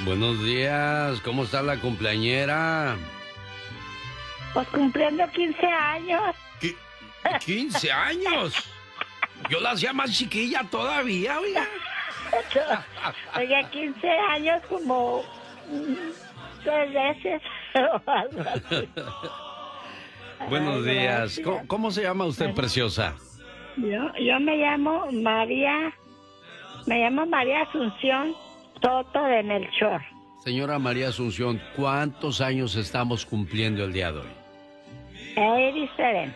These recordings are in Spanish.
Buenos días, ¿cómo está la cumpleañera? Pues cumpliendo 15 años. ¿Qué? ¿15 años? Yo la hacía más chiquilla todavía, oiga. Oye, 15 años como 3 veces o algo así. Buenos días. ¿Cómo se llama usted, preciosa? Yo me llamo María Asunción Soto de Melchor. Señora María Asunción, ¿cuántos años estamos cumpliendo el día de hoy? 87.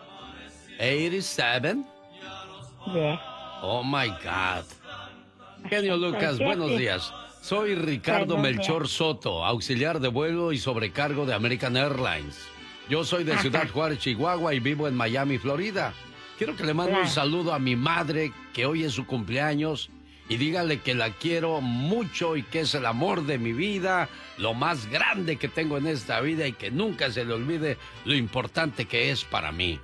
87? Yes. Oh my God. Genio Lucas, buenos días. Soy Ricardo Melchor Soto, auxiliar de vuelo y sobrecargo de American Airlines. Yo soy de Ciudad Juárez, Chihuahua y vivo en Miami, Florida. Quiero que le mande un saludo a mi madre, que hoy es su cumpleaños, y dígale que la quiero mucho y que es el amor de mi vida, lo más grande que tengo en esta vida y que nunca se le olvide lo importante que es para mí.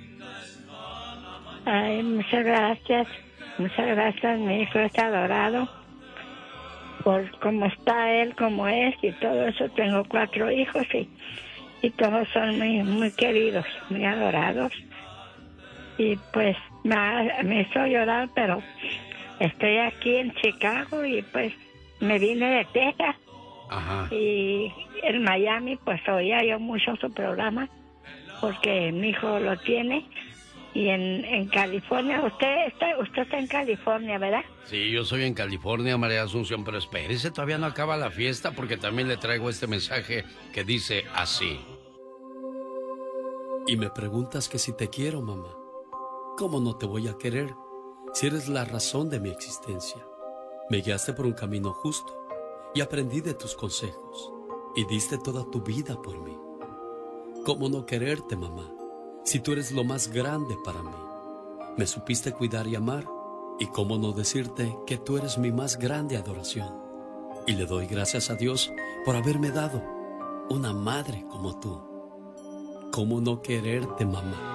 Ay, muchas gracias. Muchas gracias, mi hijo es adorado. Por cómo está él, como es y todo eso. Tengo 4 hijos y todos son muy queridos, muy adorados. Y pues me hizo llorar, pero estoy aquí en Chicago y pues me vine de Texas. Ajá. Y en Miami pues oía yo mucho su programa porque mi hijo lo tiene. Y en California, usted está en California, ¿verdad? Sí, yo soy en California, María Asunción, pero espérese, todavía no acaba la fiesta porque también le traigo este mensaje que dice así. Y me preguntas que si te quiero, mamá. ¿Cómo no te voy a querer si eres la razón de mi existencia? Me guiaste por un camino justo y aprendí de tus consejos y diste toda tu vida por mí. ¿Cómo no quererte, mamá, si tú eres lo más grande para mí? Me supiste cuidar y amar, y cómo no decirte que tú eres mi más grande adoración. Y le doy gracias a Dios por haberme dado una madre como tú. ¿Cómo no quererte, mamá?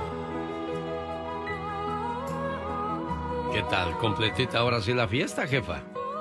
¿Qué tal? ¿Completita ahora sí la fiesta, jefa?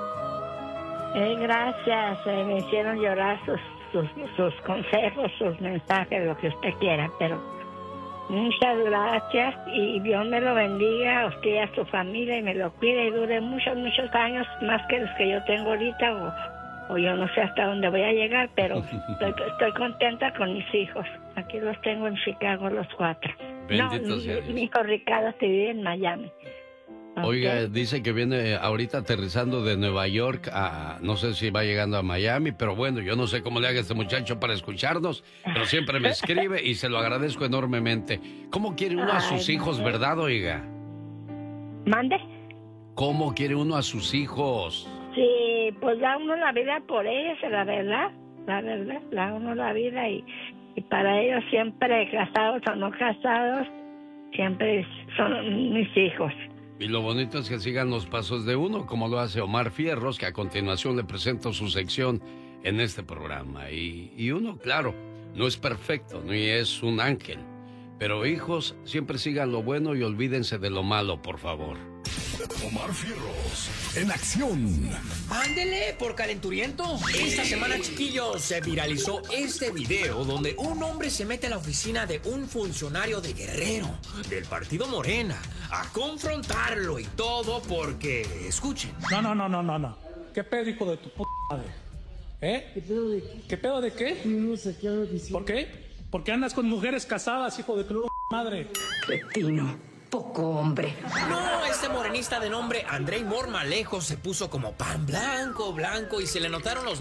Gracias, me hicieron llorar sus consejos, sus mensajes, lo que usted quiera, pero muchas gracias y Dios me lo bendiga a usted y a su familia y me lo cuide y dure muchos años más que los que yo tengo ahorita o yo no sé hasta dónde voy a llegar, pero estoy contenta con mis hijos. Aquí los tengo en Chicago los 4. Bendito sea Dios. Mi hijo Ricardo se vive en Miami. Oiga, dice que viene ahorita aterrizando de Nueva York no sé si va llegando a Miami, pero bueno, yo no sé cómo le haga este muchacho para escucharnos, pero siempre me escribe y se lo agradezco enormemente. ¿Cómo quiere uno a sus hijos, verdad, oiga? ¿Mande? ¿Cómo quiere uno a sus hijos? Sí, pues da uno la vida por ellos, la verdad, da uno la vida y para ellos siempre, casados o no casados, siempre son mis hijos. Y lo bonito es que sigan los pasos de uno, como lo hace Omar Fierros, que a continuación le presento su sección en este programa. Y uno, claro, no es perfecto, ni es un ángel. Pero hijos, siempre sigan lo bueno y olvídense de lo malo, por favor. Omar Fierros, en acción. ¡Ándele, por calenturiento! Esta semana, chiquillos, se viralizó este video donde un hombre se mete a la oficina de un funcionario de Guerrero, del partido Morena, a confrontarlo y todo porque, escuchen. No. ¿Qué pedo, hijo de tu puta madre? ¿Eh? ¿Qué pedo de qué? ¿Qué pedo de qué? No sé qué andas diciendo. ¿Por qué? Porque andas con mujeres casadas, hijo de tu madre. Cretino. Poco hombre. No, este morenista de nombre Andrei Mormalejo se puso como pan blanco y se le notaron los